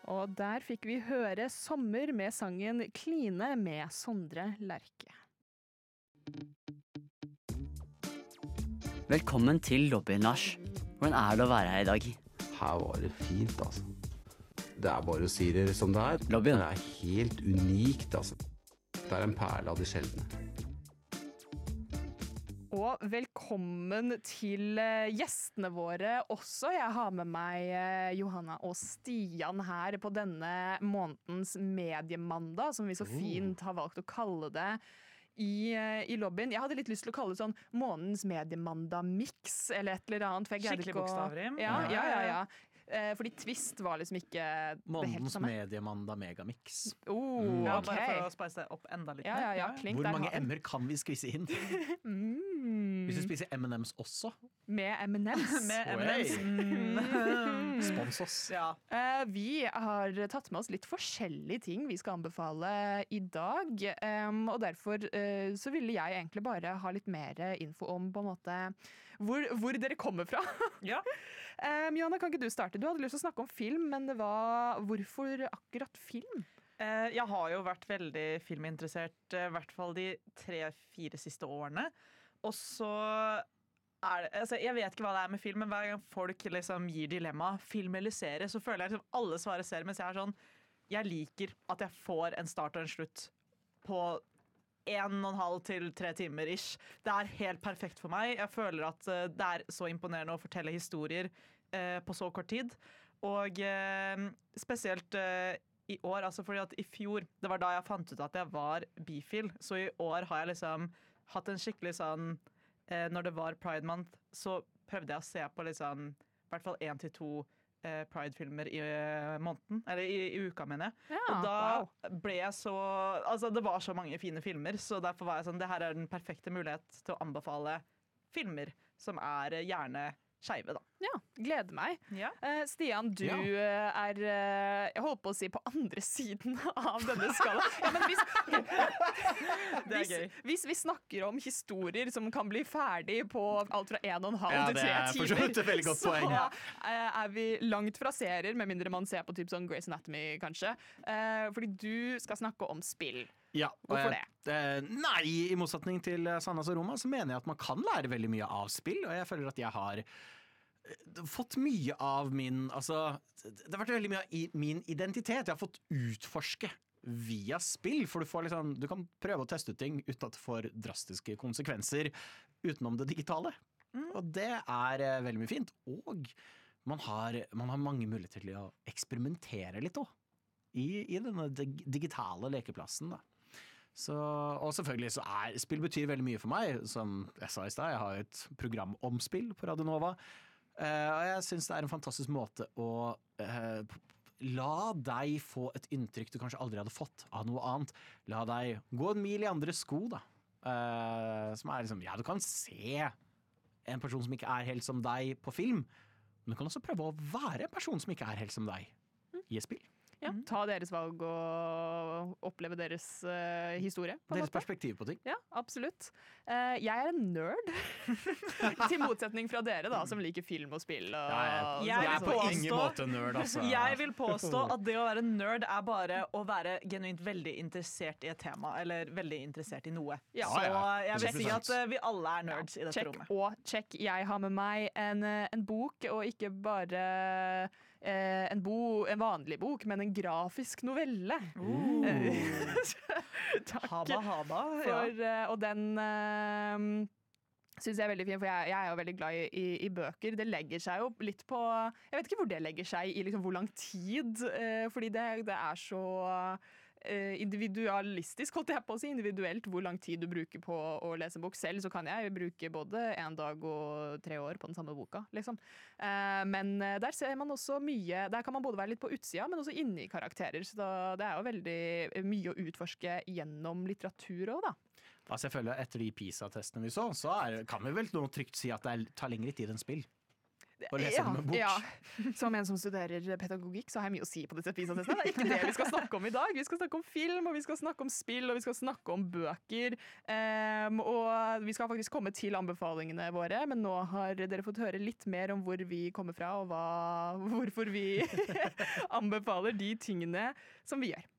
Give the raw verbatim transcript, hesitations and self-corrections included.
Og der fikk vi høre Sommer med sangen Kline med Sondre Lerche. Velkommen til lobbyen, Lars. Hvordan er det å være her i dag? Her var det fint, altså. Det er bare å si det som det er. Lobbyen. Det er helt unikt, altså. Det er en perle av de sjeldne. Og velkommen til gjestene våre også. Jeg har med meg Johanna og Stian her på denne månedens mediemandag, som vi så fint har valgt å kalle det i, i lobbyen. Jeg hadde litt lyst til å kalle det sånn månedens mediemandag-mix, eller et eller annet. Skikkelig bokstavrim. Ja, ja, ja, ja. Fordi Twist var liksom ikke Månedens mediemandag megamix. Oh, mm. Ja, ok. bare for å spice det opp enda litt ja, ja, ja, klink, Hvor mange har... M-er kan vi skvise inn? mm. Hvis du spiser M and M's også? Med M and M's. Med M and M's. Mm. Spons oss. Ja. Uh, vi har tatt med oss litt forskjellige ting vi skal anbefale i dag. Um, og derfor uh, så ville jeg egentlig bare ha litt mer info om på en måte hvor, hvor dere kommer fra. Ja. um, Johanna, kan ikke du starte? Du hadde lyst til å snakke om film, men det var hvorfor akkurat film? Eh, jeg har jo vært veldig filminteressert, i hvert fall de tre-fire siste årene. Og så er det, altså jeg vet ikke hva det er med film, men hver gang folk liksom gir dilemma, film eller serie, så føler jeg liksom alle svarer serie, mens jeg er sånn, jeg liker at jeg får en start og en slutt på en og en halv til tre timer ish. Det er helt perfekt for meg. Jeg føler at uh, det er så imponerende å fortelle historier uh, på så kort tid. Og uh, spesielt uh, i år, altså fordi at i fjor, det var da jeg fant ut at jeg var bifil, så i år har jeg liksom hatt en skikkelig sånn, uh, når det var Pride Month, så prøvde jeg å se på liksom, i hvert fall en til to Pride-filmer i måneden, eller i, i uka, mener jeg. Ja, og da wow. ble jeg så, altså det var så mange fine filmer, så derfor var jeg sånn, det her er den perfekte mulighet til å anbefale filmer som er gjerne skeive, da. Ja, gleder meg. Ja. Uh, Stian, du Ja. uh, er, uh, jeg holdt på å si på andre siden av denne skala. Ja, men hvis, Det er hvis, gøy. hvis vi snakker om historier som kan bli ferdig på alt fra en og en halv Ja, til det tre er for så timer, vidt et veldig godt så poeng. uh, er vi langt fra serier, med mindre man ser på typ sånn Grey's Anatomy, kanskje. Uh, fordi du skal snakke om spill. Ja, Hvorfor og jeg- eh, Nei, i motsetning til eh, Sandnes og Roma, så mener jeg at man kan lære veldig mye av spill, og jeg føler at jeg har eh, fått mye av min, altså, det har vært veldig mye av i min identitet. Jeg har fått utforske via spill, for du får liksom, du kan prøve å teste ut ting uten at det får drastiske konsekvenser utenom det digitale. Mm. Og det er eh, veldig mye fint. Og man har, man har mange muligheter til å eksperimentere litt også, i, i denne dig- digitale lekeplassen da. Så, og selvfølgelig så er spill betyr veldig mye for meg. Som jeg sa i sted, jeg har et program om spill på Radio Nova. Eh, og jeg synes det er en fantastisk måte å eh, la deg få et inntrykk du kanskje aldri hadde fått av noe annet. La deg gå en mil i andre sko da. Eh, som er liksom, ja, du kan se en person som ikke er helt som deg på film, men du kan også prøve å være en person som ikke er helt som deg i et spill. Ja, ta deres valg og oppleve deres uh, historie. På en Deres måte. perspektiv på ting. Ja, absolutt. Uh, jeg er en nerd, til motsetning fra dere da, som liker film og spill. Og, Jeg, Jeg jeg er vil på påstå- ingen måte nerd, altså. Jeg vil påstå at det å være nerd er bare å være genuint veldig interessert i et tema, eller veldig interessert i noe. Ja. Så Ja, ja. jeg vil si hundre at prosent. eh, vi alle er nerds i dette Check rommet. og check. Jeg har med meg en, eh, en bok, og ikke bare eh, en, bo, en vanlig bok, men en grafisk novelle. Eh, Takk. Haba, haba. Ja. For, eh, og den uh, syns jeg er veldig fin, for jeg, jeg er jo veldig glad i, i, i bøker. Det legger seg jo litt på Jeg vet ikke hvor det legger seg i liksom, hvor lang tid, eh, fordi det, det er så eh, individualistisk, holdt jeg på å si, individuelt hvor lang tid du bruker på å lese en bok. Selv så kan jeg bruke både en dag og tre år på den samme boka, liksom. Eh, men eh, der ser man også mye, der kan man både være litt på utsida, men også inni karakterer, så da, det er jo veldig mye å utforske gjennom litteratur også, da. Altså jeg føler Etter de PISA-testene vi så, så er, kan vi vel nå trygt si at det er, tar lengre tid enn spill. å lese dem med bok. Ja. Som en som studerer pedagogikk, så har jeg mye å si på disse PISA-testene. Det er ikke det vi skal snakke om i dag. Vi skal snakke om film, og vi skal snakke om spill, og vi skal snakke om bøker. Um, og vi skal faktisk komme til anbefalingene våre, men nå har dere fått høre litt mer om hvor vi kommer fra, og hva, hvorfor vi anbefaler de tingene som vi gjør.